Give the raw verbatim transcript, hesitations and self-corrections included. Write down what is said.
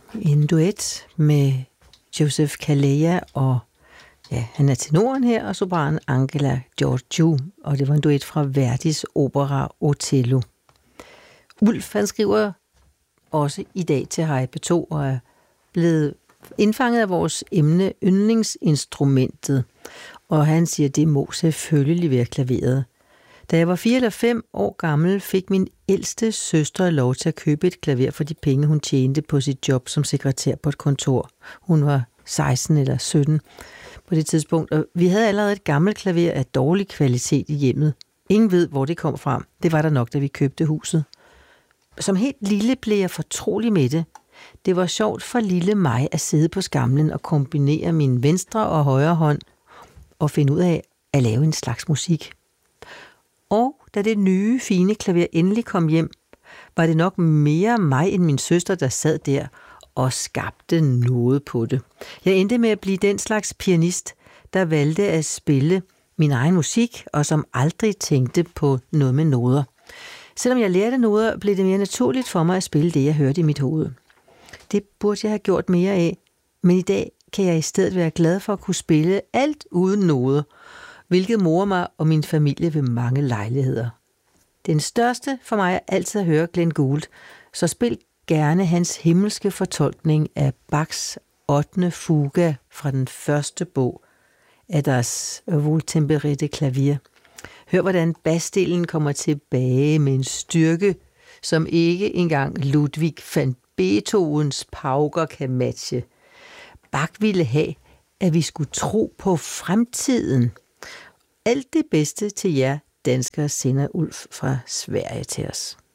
En duet med Joseph Calleja, og ja, han er tenoren her, og sopranen Angela Gheorghiu, og det var en duet fra Verdis opera Otello. Ulf, han skriver også i dag til H P to, og er blevet indfanget af vores emne yndlingsinstrumentet, og han siger, det må selvfølgelig være klaveret. Da jeg var fire eller fem år gammel, fik min ældste søster lov til at købe et klaver for de penge, hun tjente på sit job som sekretær på et kontor. Hun var seksten eller sytten på det tidspunkt, og vi havde allerede et gammelt klaver af dårlig kvalitet i hjemmet. Ingen ved, hvor det kom fra. Det var der nok, da vi købte huset. Som helt lille blev jeg fortrolig med det. Det var sjovt for lille mig at sidde på skamlen og kombinere min venstre og højre hånd og finde ud af at lave en slags musik. Og da det nye, fine klaver endelig kom hjem, var det nok mere mig end min søster, der sad der og skabte noget på det. Jeg endte med at blive den slags pianist, der valgte at spille min egen musik, og som aldrig tænkte på noget med noder. Selvom jeg lærte noder, blev det mere naturligt for mig at spille det, jeg hørte i mit hoved. Det burde jeg have gjort mere af, men i dag kan jeg i stedet være glad for at kunne spille alt uden noder, hvilket morer mig og min familie ved mange lejligheder. Den største for mig er altid at høre Glenn Gould, så spil gerne hans himmelske fortolkning af Bachs ottende fuga fra den første bog af Das Wohltemperierte Klavier. Hør, hvordan basdelen kommer tilbage med en styrke, som ikke engang Ludwig van Beethovens pauker kan matche. Bach ville have, at vi skulle tro på fremtiden. Alt det bedste til jer danskere sender Ulf fra Sverige til os.